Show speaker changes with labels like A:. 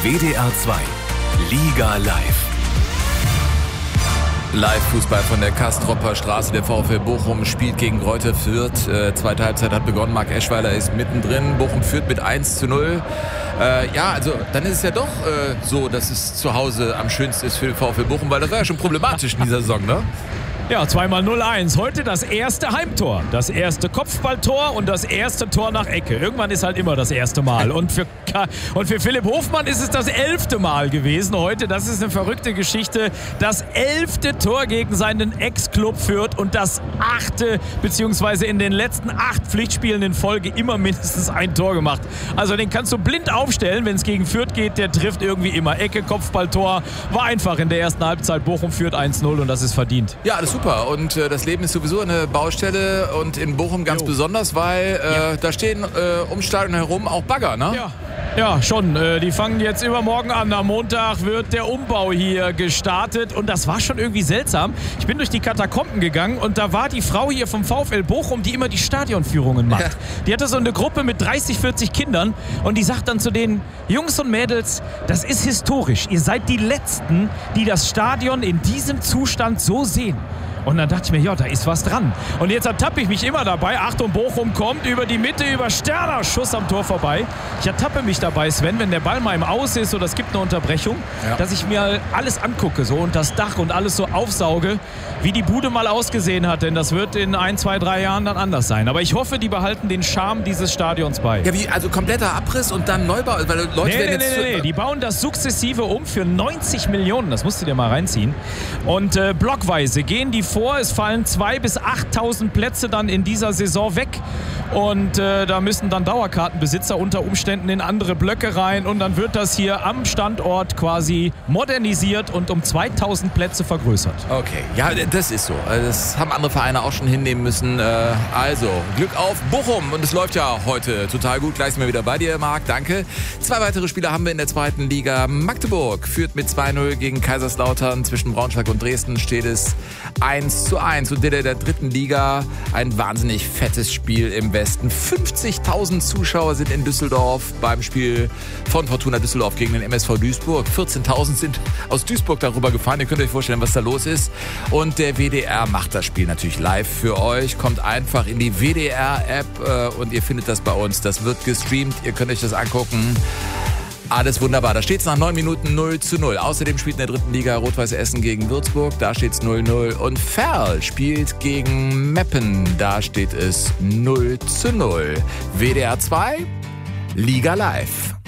A: WDR 2 Liga Live. Live-Fußball von der Kastropper Straße. Der VfL Bochum spielt gegen Greuther Fürth. Zweite Halbzeit hat begonnen. Marc Eschweiler ist mittendrin. Bochum führt mit 1:0. Also dann ist es ja doch so, dass es zu Hause am schönsten ist für den VfL Bochum, weil das war ja schon problematisch in dieser Saison, ne?
B: Ja, 2x0-1. Heute das erste Heimtor, das erste Kopfballtor und das erste Tor nach Ecke. Irgendwann ist halt immer das erste Mal. Und für Philipp Hofmann ist es das 11. Mal gewesen heute. Das ist eine verrückte Geschichte. Das 11. Tor gegen seinen Ex-Club Fürth und das 8., beziehungsweise in den letzten 8 Pflichtspielen in Folge immer mindestens ein Tor gemacht. Also den kannst du blind aufstellen, wenn es gegen Fürth geht. Der trifft irgendwie immer Ecke, Kopfballtor. War einfach in der ersten Halbzeit. Bochum führt 1:0 und das ist verdient.
A: Ja, das ist super. Und das Leben ist sowieso eine Baustelle und in Bochum ganz besonders, weil da stehen ums Stadion herum auch Bagger, ne?
B: Ja, schon. Die fangen jetzt übermorgen an. Am Montag wird der Umbau hier gestartet. Und das war schon irgendwie seltsam. Ich bin durch die Katakomben gegangen und da war die Frau hier vom VfL Bochum, die immer die Stadionführungen macht. Ja. Die hatte so eine Gruppe mit 30, 40 Kindern und die sagt dann zu den Jungs und Mädels, das ist historisch. Ihr seid die Letzten, die das Stadion in diesem Zustand so sehen. Und dann dachte ich mir, ja, da ist was dran. Und jetzt ertappe ich mich immer dabei. Achtung, Bochum kommt über die Mitte, über Sterner, Schuss am Tor vorbei. Ich ertappe mich dabei, Sven, wenn der Ball mal im Aus ist oder es gibt eine Unterbrechung, dass ich mir alles angucke so und das Dach und alles so aufsauge, wie die Bude mal ausgesehen hat. Denn das wird in 1, 2, 3 Jahren dann anders sein. Aber ich hoffe, die behalten den Charme dieses Stadions bei.
A: Ja, wie, also kompletter Abriss und dann Neubau? Weil Leute
B: Nee. Die bauen das sukzessive um für 90 Millionen. Das musst du dir mal reinziehen. Und blockweise gehen die vor. Es fallen 2.000 bis 8.000 Plätze dann in dieser Saison weg. Und da müssen dann Dauerkartenbesitzer unter Umständen in andere Blöcke rein. Und dann wird das hier am Standort quasi modernisiert und um 2.000 Plätze vergrößert.
A: Okay, ja, das ist so. Das haben andere Vereine auch schon hinnehmen müssen. Also, Glück auf Bochum. Und es läuft ja heute total gut. Gleich sind wir wieder bei dir, Marc. Danke. 2 weitere Spiele haben wir in der zweiten Liga. Magdeburg führt mit 2:0 gegen Kaiserslautern. Zwischen Braunschweig und Dresden steht es 1:1. Und in der dritten Liga ein wahnsinnig fettes Spiel im Westen. 50.000 Zuschauer sind in Düsseldorf beim Spiel von Fortuna Düsseldorf gegen den MSV Duisburg. 14.000 sind aus Duisburg darüber gefahren. Ihr könnt euch vorstellen, was da los ist. Und der WDR macht das Spiel natürlich live für euch. Kommt einfach in die WDR-App und ihr findet das bei uns. Das wird gestreamt. Ihr könnt euch das angucken. Alles wunderbar. Da steht es nach 9 Minuten 0:0. Außerdem spielt in der dritten Liga Rot-Weiß Essen gegen Würzburg. Da steht es 0:0. Und Ferl spielt gegen Meppen. Da steht es 0:0. WDR 2, Liga Live.